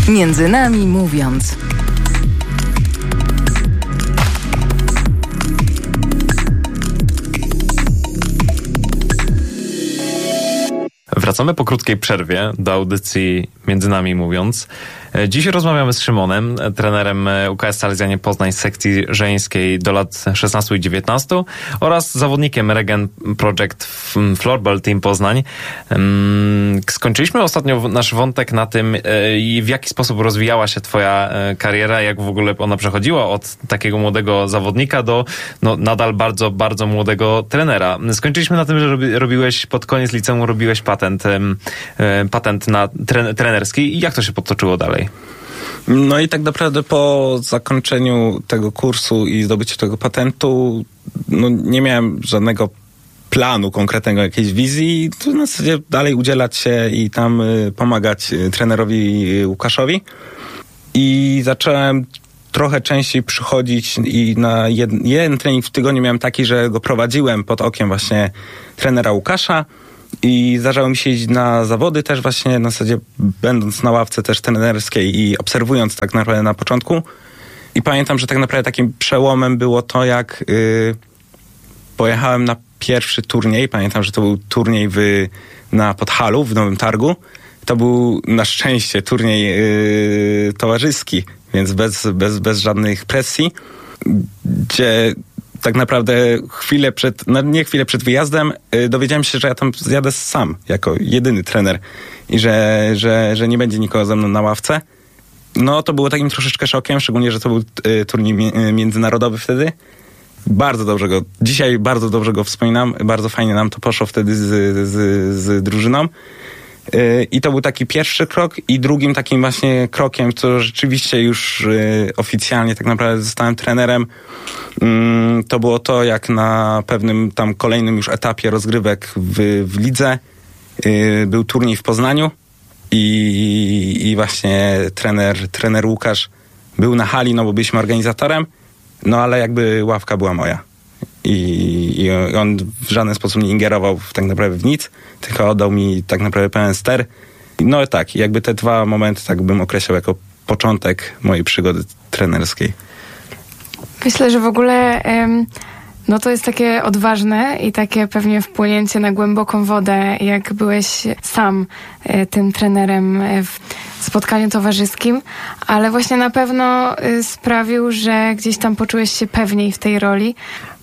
Między nami mówiąc. Wracamy po krótkiej przerwie do audycji Między nami mówiąc. Dziś rozmawiamy z Szymonem, trenerem UKS Salezjanie Poznań z sekcji żeńskiej do lat 16 i 19 oraz zawodnikiem Regen Project Floorball Team Poznań. Skończyliśmy ostatnio nasz wątek na tym, w jaki sposób rozwijała się twoja kariera, jak w ogóle ona przechodziła od takiego młodego zawodnika do nadal bardzo, bardzo młodego trenera. Skończyliśmy na tym, że robiłeś pod koniec liceum patent na trenerski. I jak to się potoczyło dalej? No i tak naprawdę po zakończeniu tego kursu i zdobyciu tego patentu, nie miałem żadnego planu konkretnego, jakiejś wizji. Tu na zasadzie dalej udzielać się i tam pomagać trenerowi Łukaszowi. I zacząłem trochę częściej przychodzić i na jeden trening w tygodniu miałem taki, że go prowadziłem pod okiem właśnie trenera Łukasza. I zdarzało mi się iść na zawody też właśnie na zasadzie będąc na ławce też trenerskiej i obserwując tak naprawdę na początku. I pamiętam, że tak naprawdę takim przełomem było to, jak pojechałem na pierwszy turniej. Pamiętam, że to był turniej na Podhalu w Nowym Targu. To był na szczęście turniej towarzyski, więc bez żadnych presji, gdzie tak naprawdę nie chwilę przed wyjazdem dowiedziałem się, że ja tam zjadę sam, jako jedyny trener i że nie będzie nikogo ze mną na ławce. No to było takim troszeczkę szokiem, szczególnie, że to był turniej międzynarodowy wtedy. Dzisiaj bardzo dobrze go wspominam, bardzo fajnie nam to poszło wtedy z drużyną. I to był taki pierwszy krok i drugim takim właśnie krokiem, to rzeczywiście już oficjalnie tak naprawdę zostałem trenerem. To było to, jak na pewnym tam kolejnym już etapie rozgrywek w lidze był turniej w Poznaniu i właśnie trener Łukasz był na hali, bo byliśmy organizatorem, ale jakby ławka była moja. I on w żaden sposób nie ingerował tak naprawdę w nic, tylko oddał mi tak naprawdę pełen ster. No tak, jakby te dwa momenty tak bym określał jako początek mojej przygody trenerskiej. Myślę, że w ogóle to jest takie odważne i takie pewnie wpłynięcie na głęboką wodę, jak byłeś sam tym trenerem w spotkaniu towarzyskim, ale właśnie na pewno sprawił, że gdzieś tam poczułeś się pewniej w tej roli.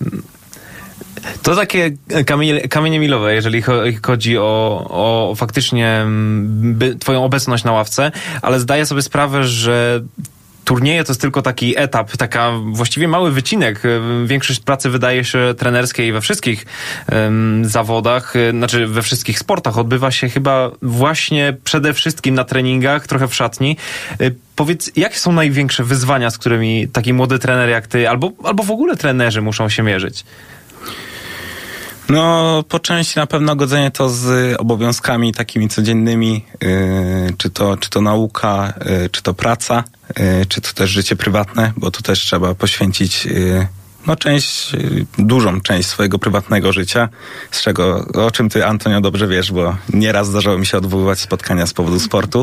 To takie kamienie milowe, jeżeli chodzi o faktycznie twoją obecność na ławce, ale zdaję sobie sprawę, że turnieje to jest tylko taki etap, taka właściwie mały wycinek. Większość pracy wydaje się trenerskiej we wszystkich zawodach, znaczy we wszystkich sportach odbywa się chyba właśnie przede wszystkim na treningach, trochę w szatni. Powiedz, jakie są największe wyzwania, z którymi taki młody trener jak ty, albo w ogóle trenerzy muszą się mierzyć? Po części na pewno godzenie to z obowiązkami takimi codziennymi, czy to nauka, czy to praca, czy to też życie prywatne, bo tu też trzeba poświęcić dużą część swojego prywatnego życia, o czym ty, Antonio, dobrze wiesz, bo nieraz zdarzało mi się odwoływać spotkania z powodu sportu.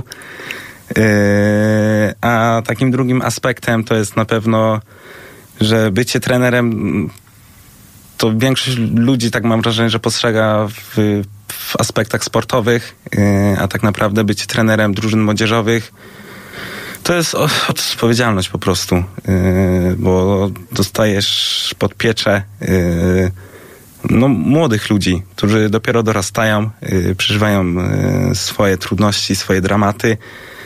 A takim drugim aspektem to jest na pewno, że bycie trenerem to większość ludzi, tak mam wrażenie, że postrzega w aspektach sportowych, a tak naprawdę bycie trenerem drużyn młodzieżowych to jest odpowiedzialność po prostu, bo dostajesz pod pieczę młodych ludzi, którzy dopiero dorastają, przeżywają swoje trudności, swoje dramaty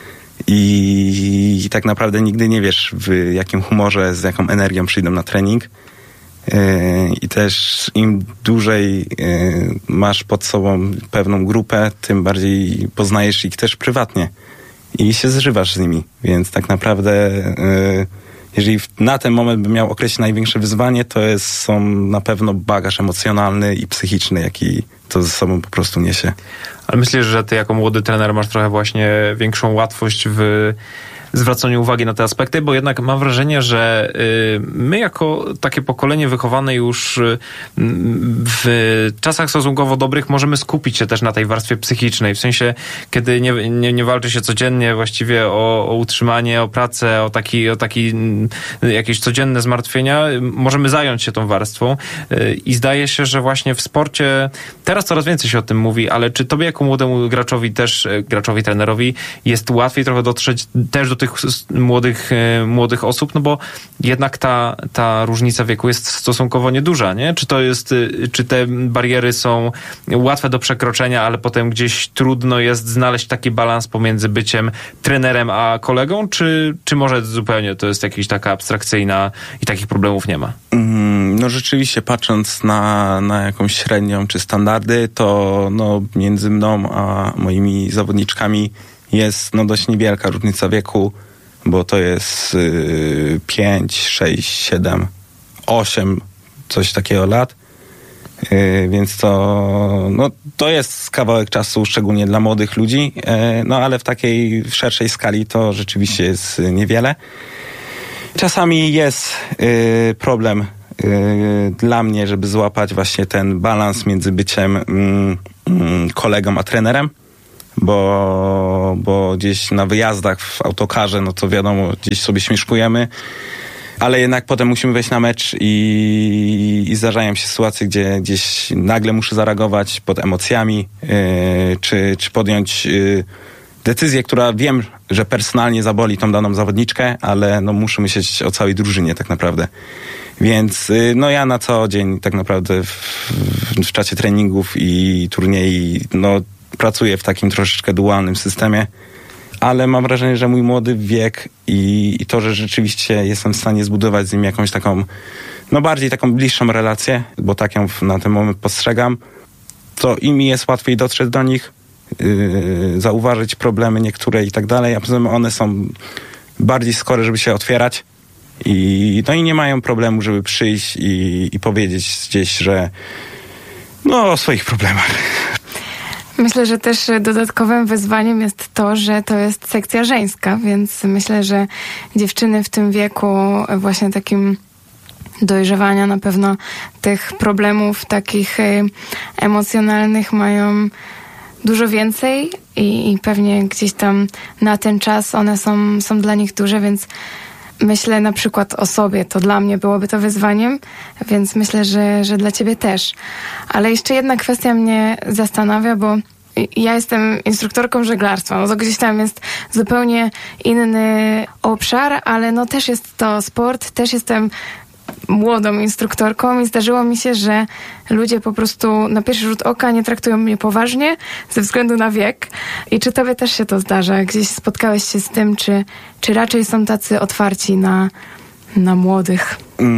i tak naprawdę nigdy nie wiesz, w jakim humorze, z jaką energią przyjdą na trening. I też im dłużej masz pod sobą pewną grupę, tym bardziej poznajesz ich też prywatnie i się zżywasz z nimi. Więc tak naprawdę jeżeli na ten moment bym miał określić największe wyzwanie, to są na pewno bagaż emocjonalny i psychiczny, jaki to ze sobą po prostu niesie. Ale myślisz, że ty jako młody trener masz trochę właśnie większą łatwość w zwracaniu uwagi na te aspekty, bo jednak mam wrażenie, że my jako takie pokolenie wychowane już w czasach stosunkowo dobrych możemy skupić się też na tej warstwie psychicznej. W sensie, kiedy nie walczy się codziennie właściwie o utrzymanie, o pracę, o taki jakieś codzienne zmartwienia, możemy zająć się tą warstwą i zdaje się, że właśnie w sporcie teraz coraz więcej się o tym mówi, ale czy tobie jako młodemu graczowi, trenerowi jest łatwiej trochę dotrzeć też do tych młodych osób, no bo jednak ta różnica wieku jest stosunkowo nieduża, nie? Czy te bariery są łatwe do przekroczenia, ale potem gdzieś trudno jest znaleźć taki balans pomiędzy byciem trenerem a kolegą, czy może zupełnie to jest jakaś taka abstrakcyjna i takich problemów nie ma? No rzeczywiście, patrząc na jakąś średnią czy standardy, to między mną a moimi zawodniczkami jest dość niewielka różnica wieku, bo to jest 5, 6, 7, 8, coś takiego lat. Więc to jest kawałek czasu, szczególnie dla młodych ludzi, ale w takiej szerszej skali to rzeczywiście jest niewiele. Czasami jest problem dla mnie, żeby złapać właśnie ten balans między byciem kolegą a trenerem, bo gdzieś na wyjazdach w autokarze, to wiadomo, gdzieś sobie śmieszkujemy, ale jednak potem musimy wejść na mecz i zdarzają się sytuacje, gdzie gdzieś nagle muszę zareagować pod emocjami, czy podjąć decyzję, która wiem, że personalnie zaboli tą daną zawodniczkę, ale muszę myśleć o całej drużynie tak naprawdę. Więc ja na co dzień tak naprawdę w czasie treningów i turniejów pracuję w takim troszeczkę dualnym systemie, ale mam wrażenie, że mój młody wiek i to, że rzeczywiście jestem w stanie zbudować z nim jakąś taką, bardziej taką bliższą relację, bo tak ją na ten moment postrzegam, to im jest łatwiej dotrzeć do nich, zauważyć problemy niektóre i tak dalej, a poza tym one są bardziej skore, żeby się otwierać i nie mają problemu, żeby przyjść i powiedzieć gdzieś, że o swoich problemach. Myślę, że też dodatkowym wyzwaniem jest to, że to jest sekcja żeńska, więc myślę, że dziewczyny w tym wieku właśnie takim dojrzewania na pewno tych problemów takich emocjonalnych mają dużo więcej i pewnie gdzieś tam na ten czas one są dla nich duże, więc myślę na przykład o sobie, to dla mnie byłoby to wyzwaniem, więc myślę, że dla ciebie też. Ale jeszcze jedna kwestia mnie zastanawia, bo ja jestem instruktorką żeglarstwa, to gdzieś tam jest zupełnie inny obszar, ale też jest to sport, też jestem młodą instruktorką i zdarzyło mi się, że ludzie po prostu na pierwszy rzut oka nie traktują mnie poważnie ze względu na wiek. I czy tobie też się to zdarza? Gdzieś spotkałeś się z tym, czy raczej są tacy otwarci na młodych?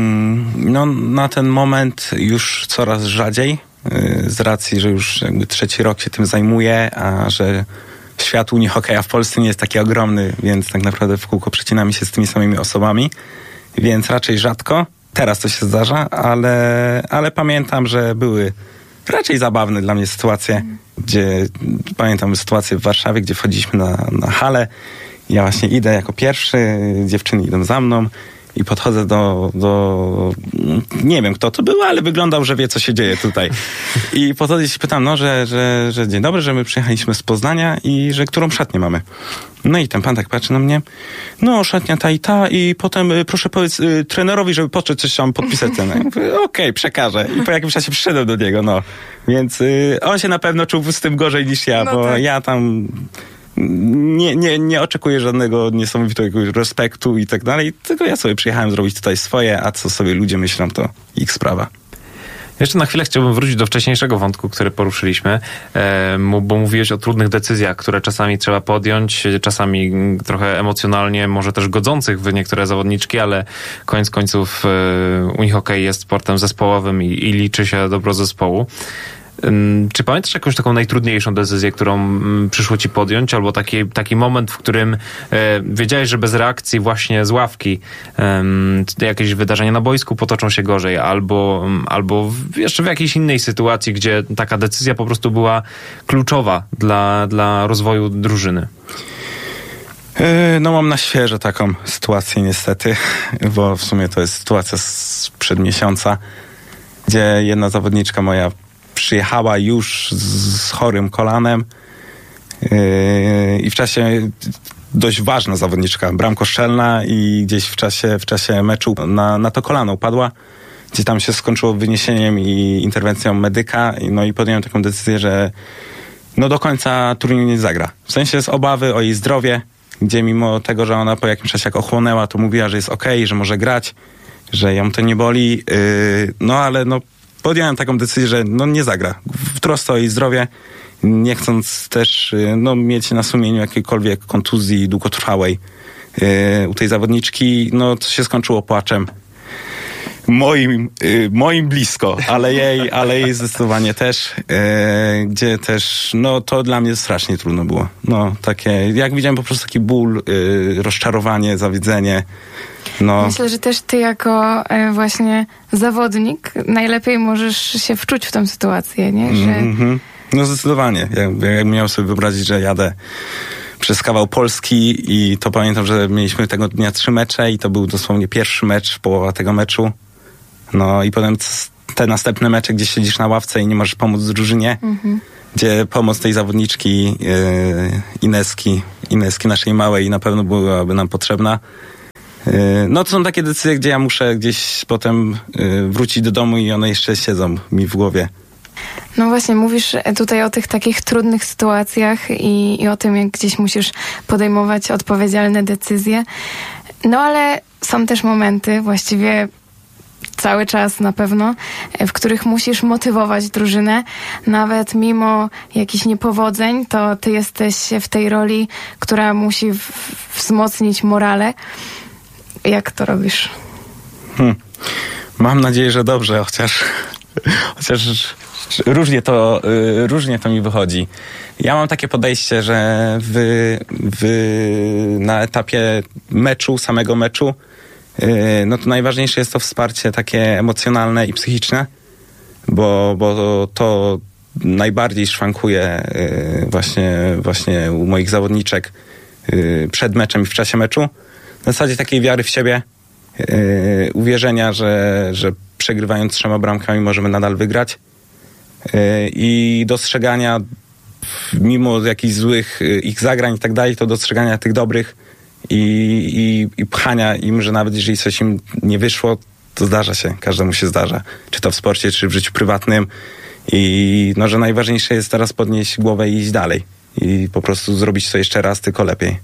Na ten moment już coraz rzadziej, z racji, że już jakby 3. rok się tym zajmuję, a że świat Unii Hokeja w Polsce nie jest taki ogromny, więc tak naprawdę w kółko przecinamy się z tymi samymi osobami, więc raczej rzadko. Teraz to się zdarza, ale pamiętam, że były raczej zabawne dla mnie sytuacje, gdzie pamiętam sytuację w Warszawie, gdzie wchodziliśmy na halę. Ja właśnie idę jako pierwszy, dziewczyny idą za mną i podchodzę do nie wiem kto to był, ale wyglądał, że wie co się dzieje tutaj. I podchodzę i się pytam, że dzień dobry, że my przyjechaliśmy z Poznania i że którą szatnię mamy. No i ten pan tak patrzy na mnie, szatnia ta i ta i potem proszę powiedz trenerowi, żeby podszedł coś tam podpisać cenę. Okej, przekażę. I po jakimś czasie przyszedłem do niego, Więc on się na pewno czuł z tym gorzej niż ja, bo tak. Ja tam nie oczekuję żadnego niesamowitego respektu i tak dalej, tylko ja sobie przyjechałem zrobić tutaj swoje, a co sobie ludzie myślą, to ich sprawa. Jeszcze na chwilę chciałbym wrócić do wcześniejszego wątku, który poruszyliśmy, bo mówiłeś o trudnych decyzjach, które czasami trzeba podjąć, czasami trochę emocjonalnie, może też godzących w niektóre zawodniczki, ale koniec końców Unihokej jest sportem zespołowym i liczy się dobro zespołu. Czy pamiętasz jakąś taką najtrudniejszą decyzję, którą przyszło ci podjąć, albo taki moment, w którym wiedziałeś, że bez reakcji właśnie z ławki jakieś wydarzenia na boisku potoczą się gorzej, albo jeszcze w jakiejś innej sytuacji, gdzie taka decyzja po prostu była kluczowa dla rozwoju drużyny? No mam na świeżo taką sytuację niestety, bo w sumie to jest sytuacja sprzed miesiąca, gdzie jedna zawodniczka moja przyjechała już z chorym kolanem i w czasie, dość ważna zawodniczka, bramkostrzelna, i gdzieś w czasie meczu na to kolano upadła, gdzie tam się skończyło wyniesieniem i interwencją medyka, no i podjąłem taką decyzję, że no do końca turnieju nie zagra. W sensie z obawy o jej zdrowie, gdzie mimo tego, że ona po jakimś czasie jak ochłonęła, to mówiła, że jest okej, że może grać, że ją to nie boli, no ale no podjąłem taką decyzję, że no nie zagra. W trosce o jej zdrowie, nie chcąc też no, mieć na sumieniu jakiejkolwiek kontuzji długotrwałej u tej zawodniczki, no to się skończyło płaczem. Moim blisko, ale jej zdecydowanie też, gdzie też, no to dla mnie strasznie trudno było. No takie, jak widziałem po prostu taki ból, rozczarowanie, zawiedzenie. No. Myślę, że też ty jako właśnie zawodnik najlepiej możesz się wczuć w tę sytuację, nie? Że... No zdecydowanie. Jak miałem sobie wyobrazić, że jadę przez kawał Polski i to pamiętam, że mieliśmy tego dnia 3 mecze i to był dosłownie pierwszy mecz, połowa tego meczu. No i potem te następne mecze, gdzie siedzisz na ławce i nie możesz pomóc drużynie, gdzie pomoc tej zawodniczki Ineski naszej małej na pewno byłaby nam potrzebna. No to są takie decyzje, gdzie ja muszę gdzieś potem wrócić do domu i one jeszcze siedzą mi w głowie. No właśnie, mówisz tutaj o tych takich trudnych sytuacjach i o tym, jak gdzieś musisz podejmować odpowiedzialne decyzje. No ale są też momenty, właściwie cały czas na pewno, w których musisz motywować drużynę. Nawet mimo jakichś niepowodzeń, to ty jesteś w tej roli, która musi wzmocnić morale. Jak to robisz? Mam nadzieję, że dobrze, chociaż różnie to mi wychodzi. Ja mam takie podejście, że na etapie samego meczu, no to najważniejsze jest to wsparcie takie emocjonalne i psychiczne, bo to najbardziej szwankuje właśnie u moich zawodniczek przed meczem i w czasie meczu. Na zasadzie takiej wiary w siebie, uwierzenia, że przegrywając 3 bramkami możemy nadal wygrać, i dostrzegania mimo jakichś złych ich zagrań i tak dalej, to dostrzegania tych dobrych i pchania im, że nawet jeżeli coś im nie wyszło, to zdarza się, każdemu się zdarza, czy to w sporcie, czy w życiu prywatnym, i no, że najważniejsze jest teraz podnieść głowę i iść dalej i po prostu zrobić to jeszcze raz, tylko lepiej.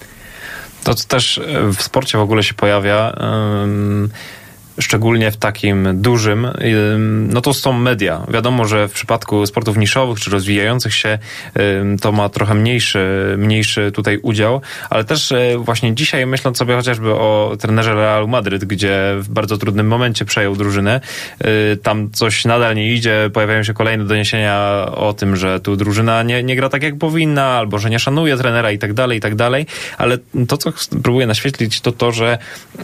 To, co też w sporcie w ogóle się pojawia, szczególnie w takim dużym, no to są media. Wiadomo, że w przypadku sportów niszowych czy rozwijających się to ma trochę mniejszy tutaj udział, ale też właśnie dzisiaj, myśląc sobie chociażby o trenerze Realu Madryt, gdzie w bardzo trudnym momencie przejął drużynę, tam coś nadal nie idzie, pojawiają się kolejne doniesienia o tym, że tu drużyna nie gra tak jak powinna, albo że nie szanuje trenera i tak dalej, ale to, co próbuję naświetlić, to, że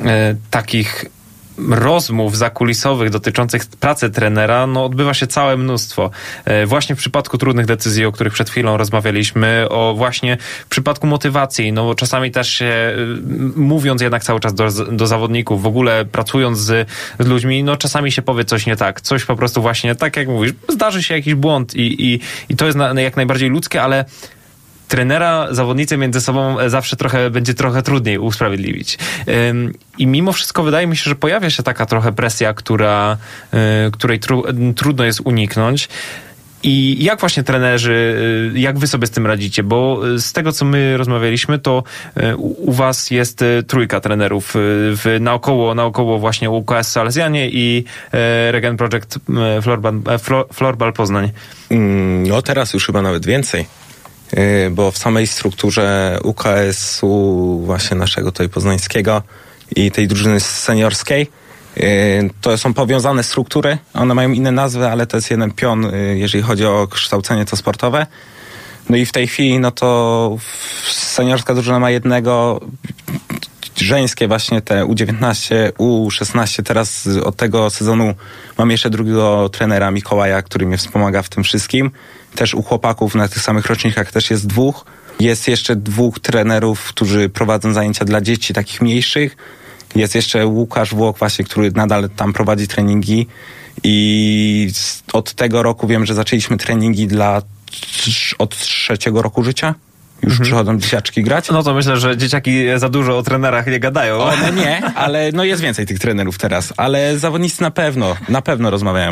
takich rozmów zakulisowych dotyczących pracy trenera, no odbywa się całe mnóstwo. Właśnie w przypadku trudnych decyzji, o których przed chwilą rozmawialiśmy, o właśnie w przypadku motywacji, no czasami też się, mówiąc jednak cały czas do zawodników, w ogóle pracując z ludźmi, no czasami się powie coś nie tak, coś po prostu właśnie, tak jak mówisz, zdarzy się jakiś błąd i to jest jak najbardziej ludzkie, ale trenera, zawodnicy między sobą zawsze będzie trochę trudniej usprawiedliwić. I mimo wszystko wydaje mi się, że pojawia się taka trochę presja, której trudno jest uniknąć. I jak właśnie trenerzy, jak wy sobie z tym radzicie? Bo z tego, co my rozmawialiśmy, to u was jest 3 trenerów naokoło właśnie UKS Salezjanie i Regen Project Florbal Poznań. No teraz już chyba nawet więcej. Bo w samej strukturze UKS-u właśnie naszego tutaj poznańskiego i tej drużyny seniorskiej to są powiązane struktury. One mają inne nazwy, ale to jest jeden pion, jeżeli chodzi o kształcenie to sportowe. No i w tej chwili no to seniorska drużyna ma jednego, żeńskie właśnie te U19, U16. Teraz od tego sezonu mam jeszcze drugiego trenera, Mikołaja, który mnie wspomaga w tym wszystkim. Też u chłopaków na tych samych rocznikach też jest 2. Jest jeszcze 2 trenerów, którzy prowadzą zajęcia dla dzieci takich mniejszych. Jest jeszcze Łukasz Włoch właśnie, który nadal tam prowadzi treningi i od tego roku wiem, że zaczęliśmy treningi od 3 roku życia. Już przychodzą dzieciaczki grać. No to myślę, że dzieciaki za dużo o trenerach nie gadają. No nie, ale no jest więcej tych trenerów teraz. Ale zawodnicy na pewno rozmawiają.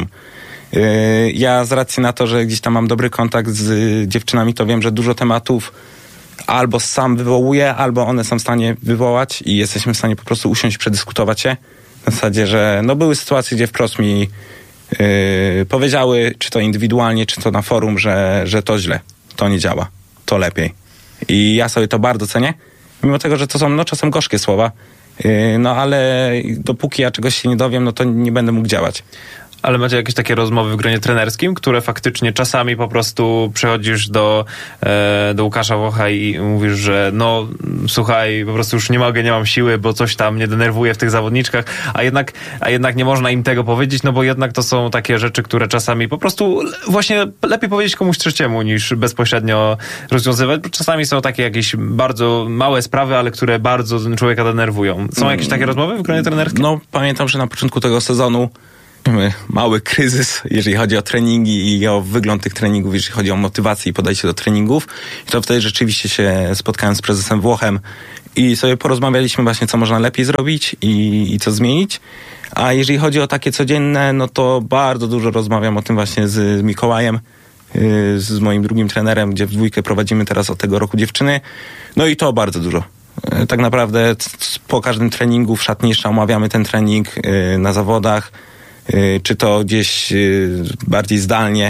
Ja z racji na to, że gdzieś tam mam dobry kontakt z dziewczynami, to wiem, że dużo tematów albo sam wywołuję, albo one są w stanie wywołać i jesteśmy w stanie po prostu usiąść, przedyskutować się. Na zasadzie, że no były sytuacje, gdzie wprost mi powiedziały, czy to indywidualnie, czy to na forum, że to źle, to nie działa, to lepiej. I ja sobie to bardzo cenię, mimo tego, że to są czasem gorzkie słowa, no ale dopóki ja czegoś się nie dowiem, no to nie będę mógł działać. Ale macie jakieś takie rozmowy w gronie trenerskim, które faktycznie czasami po prostu przychodzisz do Łukasza Włocha i mówisz, że no słuchaj, po prostu już nie mogę, nie mam siły, bo coś tam mnie denerwuje w tych zawodniczkach, a jednak nie można im tego powiedzieć, no bo jednak to są takie rzeczy, które czasami po prostu właśnie lepiej powiedzieć komuś trzeciemu niż bezpośrednio rozwiązywać, bo czasami są takie jakieś bardzo małe sprawy, ale które bardzo człowieka denerwują. Są jakieś takie rozmowy w gronie trenerskim? No pamiętam, że na początku tego sezonu mały kryzys, jeżeli chodzi o treningi i o wygląd tych treningów, jeżeli chodzi o motywację i podejście do treningów. I to wtedy rzeczywiście się spotkałem z prezesem Włochem i sobie porozmawialiśmy właśnie, co można lepiej zrobić i co zmienić. A jeżeli chodzi o takie codzienne, no to bardzo dużo rozmawiam o tym właśnie z Mikołajem, z moim drugim trenerem, gdzie w dwójkę prowadzimy teraz od tego roku dziewczyny. No i to bardzo dużo. Tak naprawdę po każdym treningu w szatni jeszcze omawiamy ten trening na zawodach, czy to gdzieś bardziej zdalnie,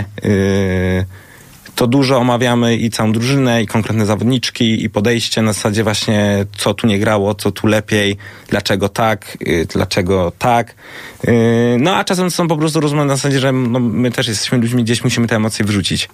to dużo omawiamy i całą drużynę, i konkretne zawodniczki, i podejście na zasadzie właśnie, co tu nie grało, co tu lepiej, dlaczego tak. No a czasem są po prostu rozmowy na zasadzie, że no, my też jesteśmy ludźmi, gdzieś musimy te emocje wrzucić.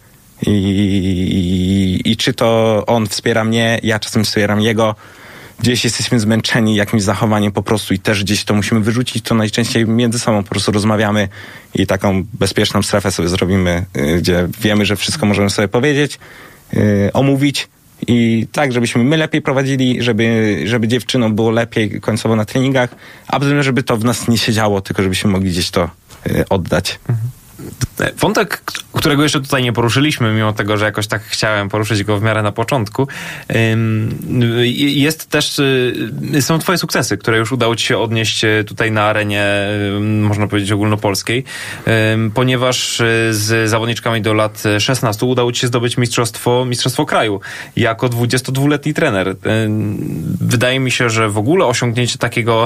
I czy to on wspiera mnie, ja czasem wspieram jego, gdzieś jesteśmy zmęczeni jakimś zachowaniem po prostu i też gdzieś to musimy wyrzucić, to najczęściej między sobą po prostu rozmawiamy i taką bezpieczną strefę sobie zrobimy, gdzie wiemy, że wszystko możemy sobie powiedzieć, omówić i tak, żebyśmy my lepiej prowadzili, żeby dziewczynom było lepiej końcowo na treningach, a poza tym, żeby to w nas nie siedziało, tylko żebyśmy mogli gdzieś to oddać. Wątek, którego jeszcze tutaj nie poruszyliśmy, mimo tego, że jakoś tak chciałem poruszyć go w miarę na początku, jest też, są twoje sukcesy, które już udało ci się odnieść tutaj na arenie, można powiedzieć, ogólnopolskiej, ponieważ z zawodniczkami do lat 16 udało ci się zdobyć mistrzostwo kraju jako 22-letni trener. Wydaje mi się, że w ogóle osiągnięcie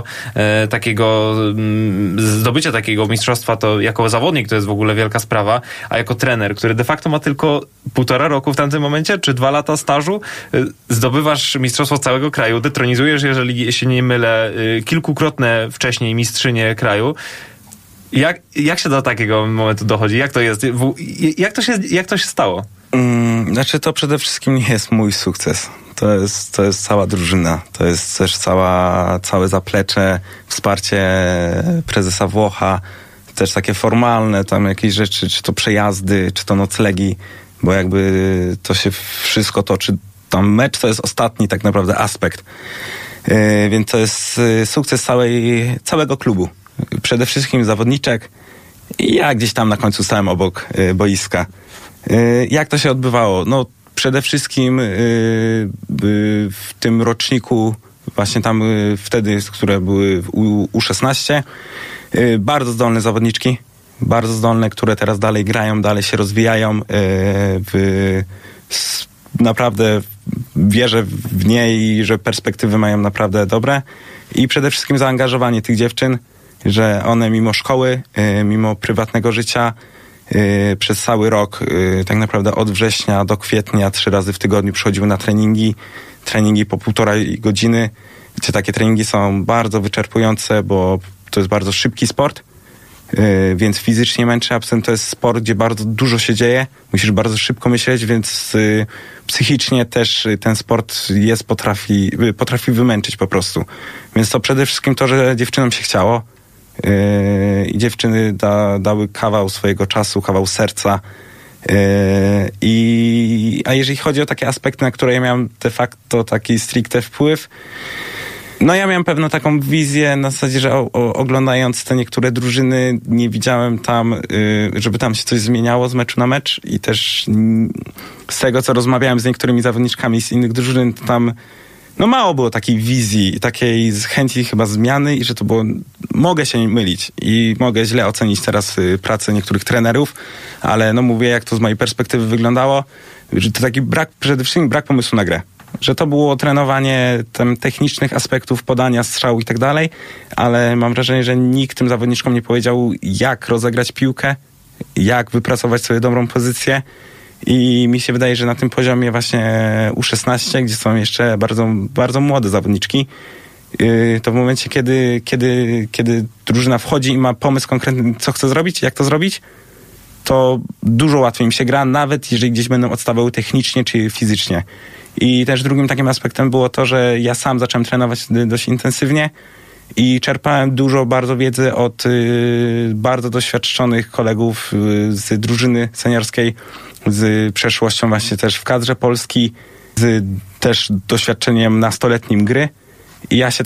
zdobycie takiego mistrzostwa to jako zawodnik to jest w ogóle wielka sprawa, a jako trener, który de facto ma tylko 1,5 roku w tamtym momencie, czy 2 lata stażu, zdobywasz mistrzostwo całego kraju, detronizujesz, jeżeli się nie mylę, kilkukrotne wcześniej mistrzynię kraju. Jak się do takiego momentu dochodzi? Jak to jest? Jak to się stało? Znaczy to przede wszystkim nie jest mój sukces. To jest cała drużyna. To jest też całe zaplecze, wsparcie prezesa Włocha, też takie formalne, tam jakieś rzeczy, czy to przejazdy, czy to noclegi, bo jakby to się wszystko toczy. Tam mecz to jest ostatni tak naprawdę aspekt. Więc to jest sukces całego klubu. Przede wszystkim zawodniczek i ja gdzieś tam na końcu stałem obok boiska. Jak to się odbywało? No przede wszystkim w tym roczniku, właśnie tam wtedy, które były w U16, bardzo zdolne zawodniczki, bardzo zdolne, które teraz dalej grają, dalej się rozwijają. Naprawdę wierzę w nie i że perspektywy mają naprawdę dobre. I przede wszystkim zaangażowanie tych dziewczyn, że one mimo szkoły, mimo prywatnego życia, przez cały rok, tak naprawdę od września do kwietnia 3 razy w tygodniu przychodziły na treningi po 1,5 godziny, gdzie takie treningi są bardzo wyczerpujące, bo to jest bardzo szybki sport, więc fizycznie męczy, a potem to jest sport, gdzie bardzo dużo się dzieje, musisz bardzo szybko myśleć, więc psychicznie też ten sport potrafi wymęczyć po prostu. Więc to przede wszystkim to, że dziewczynom się chciało i dziewczyny dały kawał swojego czasu, kawał serca A jeżeli chodzi o takie aspekty, na które ja miałem de facto taki stricte wpływ, no ja miałem pewną taką wizję na zasadzie, że oglądając te niektóre drużyny nie widziałem tam, żeby tam się coś zmieniało z meczu na mecz i też z tego, co rozmawiałem z niektórymi zawodniczkami z innych drużyn, to tam no mało było takiej wizji, takiej chęci chyba zmiany i że to było, mogę się mylić i mogę źle ocenić teraz pracę niektórych trenerów, ale no mówię, jak to z mojej perspektywy wyglądało, że to taki przede wszystkim brak pomysłu na grę. Że to było trenowanie technicznych aspektów podania, strzału i tak dalej, ale mam wrażenie, że nikt tym zawodniczkom nie powiedział, jak rozegrać piłkę, jak wypracować sobie dobrą pozycję i mi się wydaje, że na tym poziomie właśnie U16, gdzie są jeszcze bardzo, bardzo młode zawodniczki, to w momencie, kiedy drużyna wchodzi i ma pomysł konkretny, co chce zrobić, jak to zrobić, to dużo łatwiej im się gra, nawet jeżeli gdzieś będą odstawały technicznie czy fizycznie. I też drugim takim aspektem było to, że ja sam zacząłem trenować dość intensywnie i czerpałem dużo bardzo wiedzy od bardzo doświadczonych kolegów z drużyny seniorskiej, z przeszłością właśnie też w kadrze Polski, z też doświadczeniem nastoletnim gry. I ja się